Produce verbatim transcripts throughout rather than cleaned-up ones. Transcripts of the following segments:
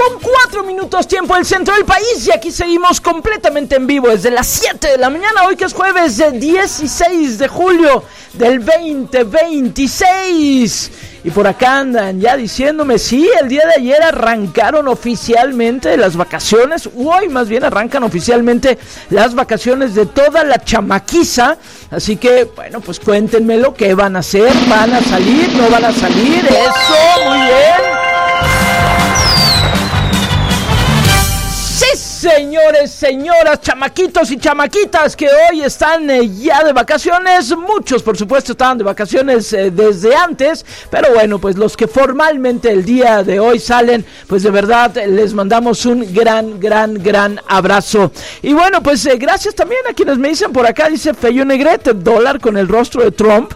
con cuatro minutos tiempo del centro del país, y aquí seguimos completamente en vivo desde las siete de la mañana, hoy que es jueves de dieciséis de julio del veinte veintiséis. Y por acá andan ya diciéndome, sí, el día de ayer arrancaron oficialmente las vacaciones, hoy más bien arrancan oficialmente las vacaciones de toda la chamaquiza. Así que, bueno, pues cuéntenmelo, ¿qué van a hacer? ¿Van a salir? ¿No van a salir? ¡Eso! ¡Muy bien! Señores, señoras, chamaquitos y chamaquitas que hoy están eh, ya de vacaciones, muchos por supuesto estaban de vacaciones eh, desde antes, pero bueno, pues los que formalmente el día de hoy salen, pues de verdad eh, les mandamos un gran, gran, gran abrazo. Y bueno, pues eh, gracias también a quienes me dicen por acá, dice Feyo Negrete, dólar con el rostro de Trump.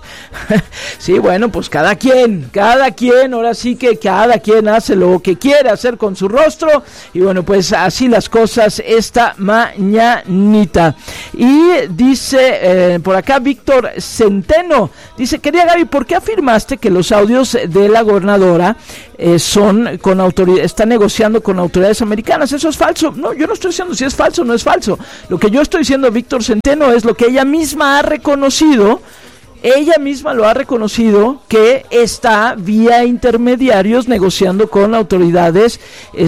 Sí, bueno, pues cada quien, cada quien, ahora sí que cada quien hace lo que quiere hacer con su rostro, y bueno, pues así las cosas esta mañanita. Y dice eh, por acá Víctor Centeno, dice, querida Gaby, ¿por qué afirmaste que los audios de la gobernadora eh, son con autoridad, están negociando con autoridades americanas? Eso es falso. No, yo no estoy diciendo si es falso o no es falso. Lo que yo estoy diciendo, Víctor Centeno, es lo que ella misma ha reconocido. Ella misma lo ha reconocido, que está vía intermediarios negociando con autoridades,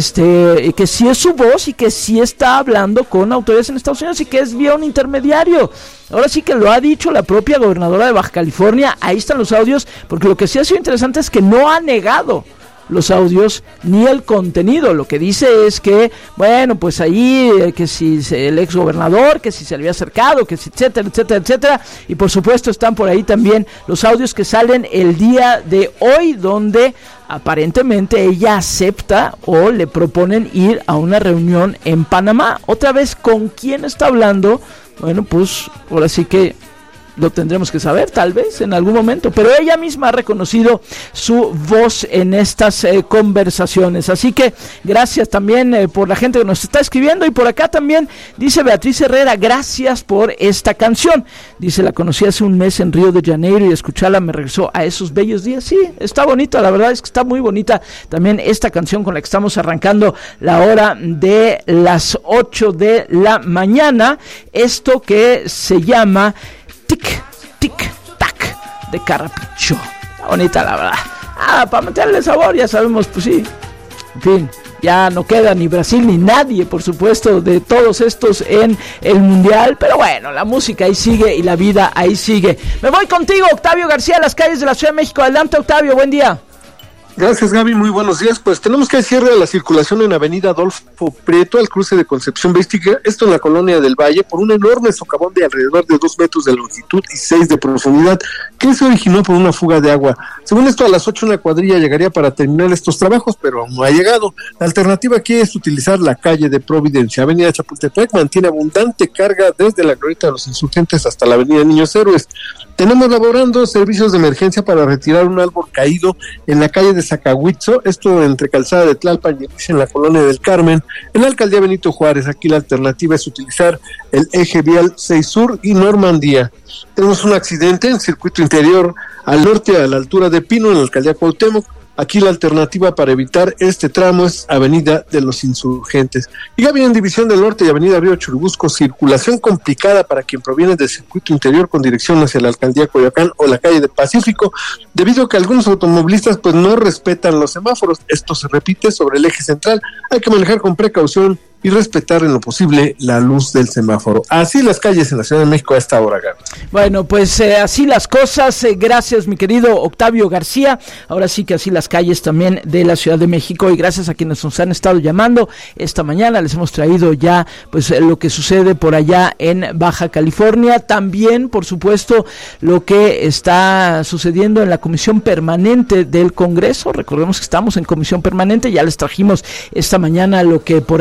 este, que sí es su voz y que sí está hablando con autoridades en Estados Unidos y que es vía un intermediario. Ahora sí que lo ha dicho la propia gobernadora de Baja California, ahí están los audios, porque lo que sí ha sido interesante es que no ha negado los audios ni el contenido. Lo que dice es que, bueno, pues ahí, eh, que si el ex gobernador, que si se le había acercado, que si etcétera, etcétera, etcétera, y por supuesto están por ahí también los audios que salen el día de hoy, donde aparentemente ella acepta o le proponen ir a una reunión en Panamá. Otra vez, ¿con quién está hablando? Bueno, pues ahora sí que lo tendremos que saber tal vez en algún momento, pero ella misma ha reconocido su voz en estas eh, conversaciones. Así que gracias también eh, por la gente que nos está escribiendo. Y por acá también dice Beatriz Herrera, gracias por esta canción. Dice, la conocí hace un mes en Río de Janeiro y escucharla me regresó a esos bellos días. Sí, está bonita, la verdad es que está muy bonita también esta canción con la que estamos arrancando la hora de las ocho de la mañana. Esto que se llama Tic, tic, tac, de Carrapicho. Está bonita, la verdad. Ah, para meterle sabor, ya sabemos, pues sí. En fin, ya no queda ni Brasil ni nadie, por supuesto, de todos estos en el Mundial. Pero bueno, la música ahí sigue y la vida ahí sigue. Me voy contigo, Octavio García, a las calles de la Ciudad de México. Adelante, Octavio, buen día. Gracias, Gaby, muy buenos días. Pues tenemos que cierre la circulación en Avenida Adolfo Prieto al cruce de Concepción Mística, esto en la colonia del Valle, por un enorme socavón de alrededor de dos metros de longitud y seis de profundidad, que se originó por una fuga de agua. Según esto, a las ocho una cuadrilla llegaría para terminar estos trabajos, pero aún no ha llegado. La alternativa aquí es utilizar la calle de Providencia. Avenida Chapultepec mantiene abundante carga desde la glorieta de los Insurgentes hasta la Avenida Niños Héroes. Tenemos laborando servicios de emergencia para retirar un árbol caído en la calle de Zacahuitzo, esto entre Calzada de Tlalpan y en la colonia del Carmen, en la alcaldía Benito Juárez. Aquí la alternativa es utilizar el eje vial seis Sur y Normandía. Tenemos un accidente en circuito interior al norte, a la altura de Pino, en la alcaldía Cuauhtémoc. Aquí la alternativa para evitar este tramo es Avenida de los Insurgentes. Y ya viene en División del Norte y Avenida Río Churubusco, circulación complicada para quien proviene del circuito interior con dirección hacia la alcaldía Coyoacán o la calle de Pacífico, debido a que algunos automovilistas pues no respetan los semáforos. Esto se repite sobre el eje central. Hay que manejar con precaución y respetar en lo posible la luz del semáforo. Así las calles en la Ciudad de México a esta hora, Gaby. Bueno, pues eh, así las cosas. Eh, gracias, mi querido Octavio García. Ahora sí que así las calles también de la Ciudad de México, y gracias a quienes nos han estado llamando esta mañana. Les hemos traído ya pues eh, lo que sucede por allá en Baja California. También, por supuesto, lo que está sucediendo en la Comisión Permanente del Congreso. Recordemos que estamos en Comisión Permanente. Ya les trajimos esta mañana lo que por ahí se ha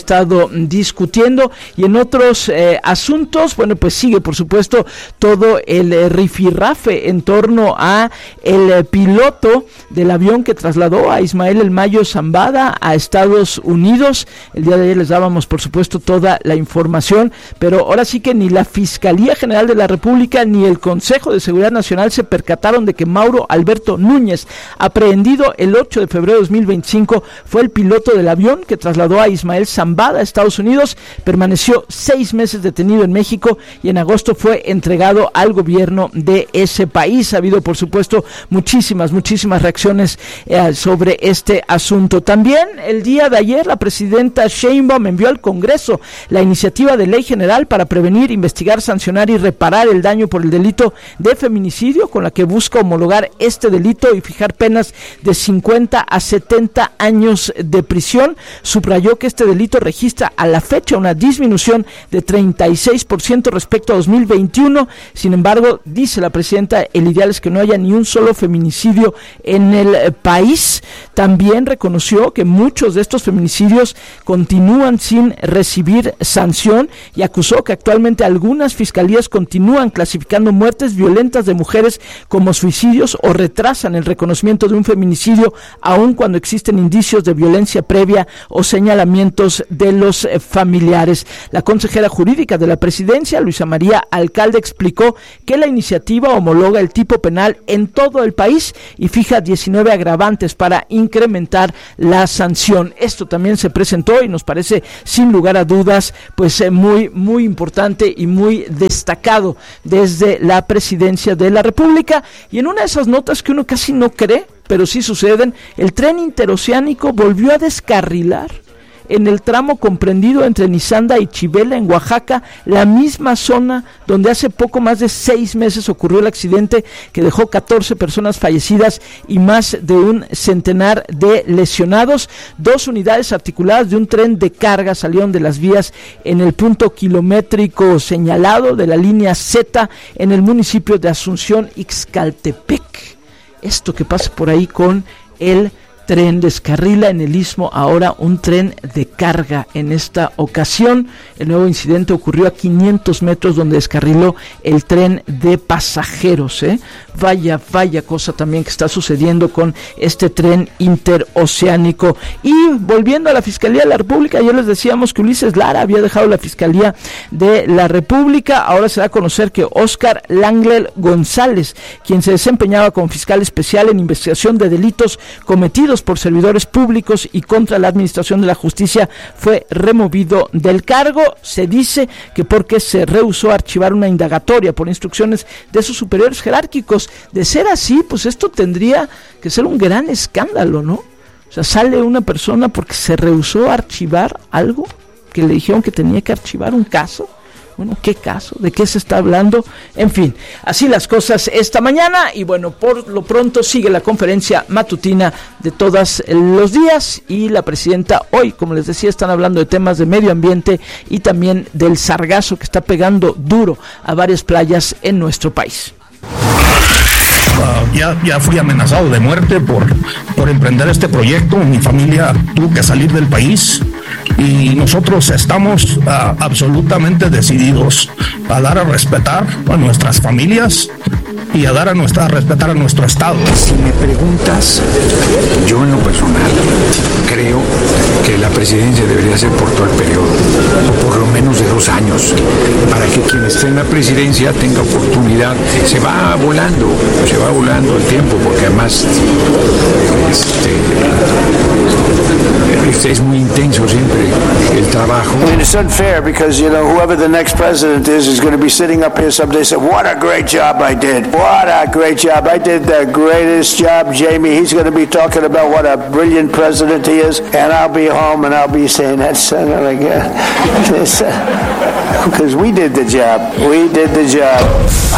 estado discutiendo. Y en otros eh, asuntos, bueno, pues sigue por supuesto todo el eh, rifirrafe en torno a el eh, piloto del avión que trasladó a Ismael El Mayo Zambada a Estados Unidos. El día de ayer les dábamos por supuesto toda la información, pero ahora sí que ni la Fiscalía General de la República ni el Consejo de Seguridad Nacional se percataron de que Mauro Alberto Núñez, aprehendido el ocho de febrero de dos mil veinticinco, fue el piloto del avión que trasladó a Ismael Zambada a Estados Unidos. Permaneció seis meses detenido en México y en agosto fue entregado al gobierno de ese país. Ha habido por supuesto muchísimas, muchísimas reacciones eh, sobre este asunto. También el día de ayer la presidenta Sheinbaum envió al Congreso la iniciativa de ley general para prevenir, investigar, sancionar y reparar el daño por el delito de feminicidio, con la que busca homologar este delito y fijar penas de cincuenta a setenta años de prisión. Subrayó que este delito registra a la fecha una disminución de treinta y seis por ciento respecto a dos mil veintiuno. Sin embargo, dice la presidenta, el ideal es que no haya ni un solo feminicidio en el país. También reconoció que muchos de estos feminicidios continúan sin recibir sanción y acusó que actualmente algunas fiscalías continúan clasificando muertes violentas de mujeres como suicidios o retrasan el reconocimiento de un feminicidio aun cuando existen indicios de violencia previa o señalamientos de los familiares. La consejera jurídica de la presidencia, Luisa María Alcalde, explicó que la iniciativa homologa el tipo penal en todo el país y fija diecinueve agravantes para incrementar la sanción. Esto también se presentó y nos parece sin lugar a dudas pues eh, muy muy importante y muy destacado desde la presidencia de la República. Y en una de esas notas que uno casi no cree, pero sí suceden, el tren interoceánico volvió a descarrilar en el tramo comprendido entre Nizanda y Chivela en Oaxaca, la misma zona donde hace poco más de seis meses ocurrió el accidente que dejó catorce personas fallecidas y más de un centenar de lesionados. Dos unidades articuladas de un tren de carga salieron de las vías en el punto kilométrico señalado de la línea Z en el municipio de Asunción, Ixcaltepec. Esto que pasa por ahí con el tren descarrila en el Istmo ahora un tren de carga. En esta ocasión el nuevo incidente ocurrió a quinientos metros donde descarriló el tren de pasajeros, ¿eh? Vaya, vaya cosa también que está sucediendo con este tren interoceánico. Y volviendo a la Fiscalía de la República, ayer les decíamos que Ulises Lara había dejado la Fiscalía de la República. Ahora se da a conocer que Óscar Langler González, quien se desempeñaba como fiscal especial en investigación de delitos cometidos por servidores públicos y contra la administración de la justicia, fue removido del cargo. Se dice que porque se rehusó a archivar una indagatoria por instrucciones de sus superiores jerárquicos. De ser así, pues esto tendría que ser un gran escándalo, ¿no? O sea, sale una persona porque se rehusó a archivar algo que le dijeron que tenía que archivar, un caso. Bueno, ¿qué caso? ¿De qué se está hablando? En fin, así las cosas esta mañana. Y bueno, por lo pronto sigue la conferencia matutina de todos los días. Y la presidenta hoy, como les decía, están hablando de temas de medio ambiente y también del sargazo que está pegando duro a varias playas en nuestro país. Uh, ya, ya fui amenazado de muerte por, por emprender este proyecto. Mi familia tuvo que salir del país y nosotros estamos uh, absolutamente decididos a dar a respetar a nuestras familias y a dar a, nuestra, a respetar a nuestro Estado. Si me preguntas, yo en lo personal creo que la presidencia debería ser por todo el periodo, o por lo menos de dos años, para que quien esté en la presidencia tenga oportunidad. Se va volando, se va volando el tiempo, porque además este, este es muy intenso siempre el trabajo. I mean, it's unfair because, you know, whoever the next president is is going to be sitting up here someday and say, what a great job I did. What a great job. I did the greatest job, Jamie. He's going to be talking about what a brilliant president he is, and I'll be home and I'll be saying that, like, uh, because we did the job. We did the job.